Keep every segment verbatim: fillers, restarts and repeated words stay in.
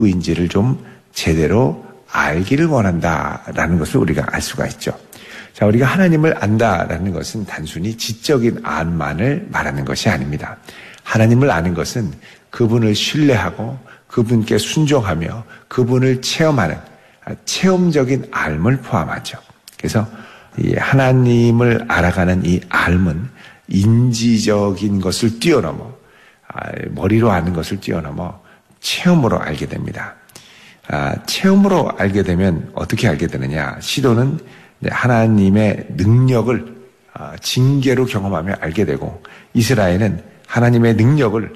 누구인지를 좀 제대로 알기를 원한다라는 것을 우리가 알 수가 있죠. 자, 우리가 하나님을 안다라는 것은 단순히 지적인 안만을 말하는 것이 아닙니다. 하나님을 아는 것은 그분을 신뢰하고 그분께 순종하며 그분을 체험하는 체험적인 알을 포함하죠. 그래서 이 하나님을 알아가는 이 알은 인지적인 것을 뛰어넘어 머리로 아는 것을 뛰어넘어 체험으로 알게 됩니다. 체험으로 알게 되면 어떻게 알게 되느냐? 시도는 하나님의 능력을 징계로 경험하며 알게 되고, 이스라엘은 하나님의 능력을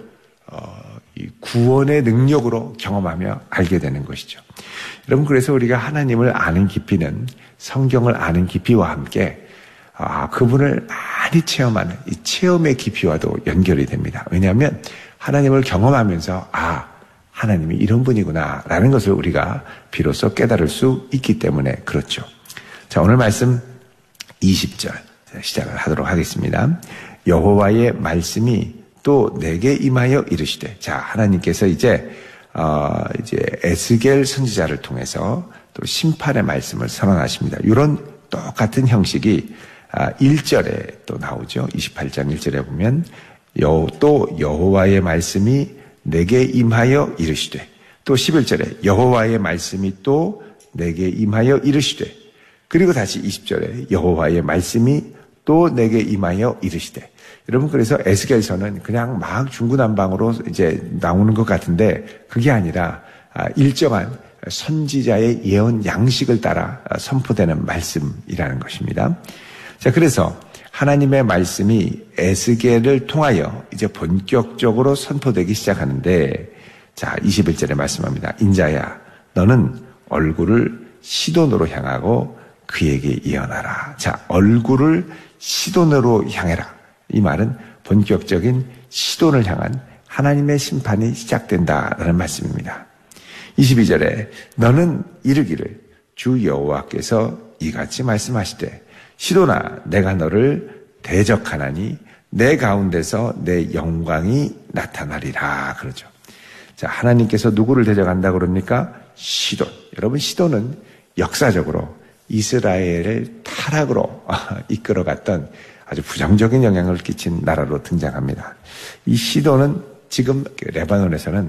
구원의 능력으로 경험하며 알게 되는 것이죠. 여러분, 그래서 우리가 하나님을 아는 깊이는 성경을 아는 깊이와 함께 아, 그분을 많이 체험하는 이 체험의 깊이와도 연결이 됩니다. 왜냐하면 하나님을 경험하면서 아, 하나님이 이런 분이구나 라는 것을 우리가 비로소 깨달을 수 있기 때문에 그렇죠. 자, 오늘 말씀 이십 절 시작을 하도록 하겠습니다. 여호와의 말씀이 또 내게 임하여 이르시되. 자, 하나님께서 이제 어, 이제 에스겔 선지자를 통해서 또 심판의 말씀을 선언하십니다. 이런 똑같은 형식이 아, 일 절에 또 나오죠. 이십팔 장 일 절에 보면 여, 또 여호와의 말씀이 내게 임하여 이르시되, 또 십일 절에 여호와의 말씀이 또 내게 임하여 이르시되, 그리고 다시 이십 절에 여호와의 말씀이 또 내게 임하여 이르시되. 여러분, 그래서 에스겔서는 그냥 막 중구난방으로 이제 나오는 것 같은데 그게 아니라 일정한 선지자의 예언 양식을 따라 선포되는 말씀이라는 것입니다. 자, 그래서 하나님의 말씀이 에스겔을 통하여 이제 본격적으로 선포되기 시작하는데, 자, 이십일 절에 말씀합니다. 인자야, 너는 얼굴을 시돈으로 향하고 그에게 예언하라. 자, 얼굴을 시돈으로 향해라. 이 말은 본격적인 시돈을 향한 하나님의 심판이 시작된다라는 말씀입니다. 이십이 절에 너는 이르기를 주 여호와께서 이같이 말씀하시되, 시돈아, 내가 너를 대적하나니 내 가운데서 내 영광이 나타나리라. 그러죠. 자, 하나님께서 누구를 대적한다 그럽니까? 시돈. 여러분, 시돈은 역사적으로 이스라엘을 타락으로 이끌어갔던 아주 부정적인 영향을 끼친 나라로 등장합니다. 이 시돈은 지금 레바논에서는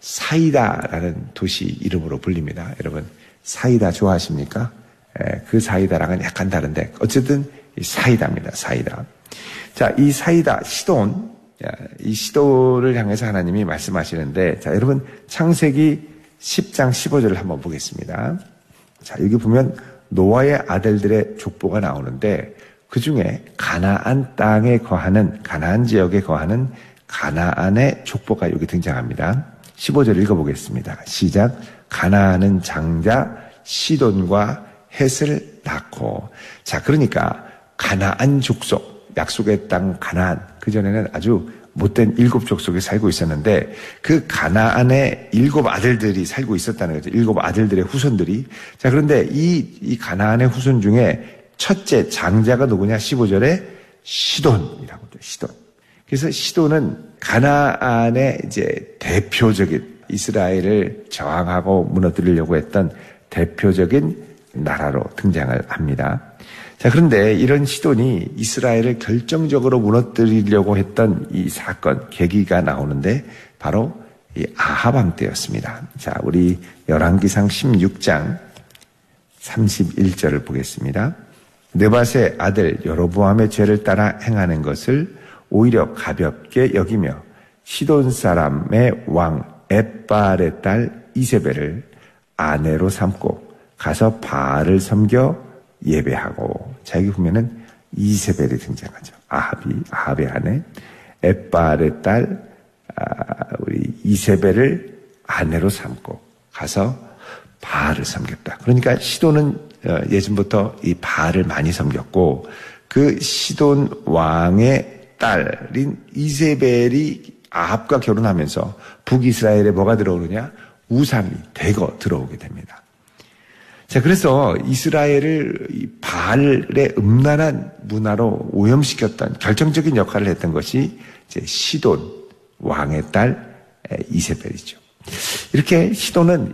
사이다라는 도시 이름으로 불립니다. 여러분, 사이다 좋아하십니까? 그 사이다랑은 약간 다른데 어쨌든 사이다입니다. 사이다. 자, 이 사이다, 시돈, 이 시돈을 향해서 하나님이 말씀하시는데, 자, 여러분 창세기 십 장 십오 절을 한번 보겠습니다. 자, 여기 보면 노아의 아들들의 족보가 나오는데 그 중에 가나안 땅에 거하는, 가나안 지역에 거하는 가나안의 족보가 여기 등장합니다. 십오 절 읽어보겠습니다. 시작. 가나안은 장자 시돈과 헷을 낳고. 자, 그러니까 가나안 족속, 약속의 땅 가나안, 그전에는 아주 못된 일곱 족속에 살고 있었는데 그 가나안의 일곱 아들들이 살고 있었다는 거죠. 일곱 아들들의 후손들이. 자, 그런데 이, 이 가나안의 후손 중에 첫째 장자가 누구냐? 십오 절에 시돈이라고 해요. 시돈. 그래서 시돈은 가나안의 이제 대표적인, 이스라엘을 저항하고 무너뜨리려고 했던 대표적인 나라로 등장을 합니다. 자, 그런데 이런 시돈이 이스라엘을 결정적으로 무너뜨리려고 했던 이 사건, 계기가 나오는데 바로 이 아합 왕 때였습니다. 자, 우리 열왕기상 십육 장 삼십일 절을 보겠습니다. 느밧의 아들 여로보암의 죄를 따라 행하는 것을 오히려 가볍게 여기며 시돈 사람의 왕 엣바알의 딸 이세벨을 아내로 삼고 가서 바알을 섬겨 예배하고. 자, 여기 보면은 이세벨이 등장하죠. 아합이, 아합의 아내 엣바알의 딸 우리 이세벨을 아내로 삼고 가서 바알을 섬겼다. 그러니까 시돈은 예전부터 이 바알을 많이 섬겼고 그 시돈 왕의 딸인 이세벨이 아합과 결혼하면서 북이스라엘에 뭐가 들어오느냐? 우상이 대거 들어오게 됩니다. 자, 그래서 이스라엘을 이 바알의 음란한 문화로 오염시켰던 결정적인 역할을 했던 것이 이제 시돈 왕의 딸 이세벨이죠. 이렇게 시도는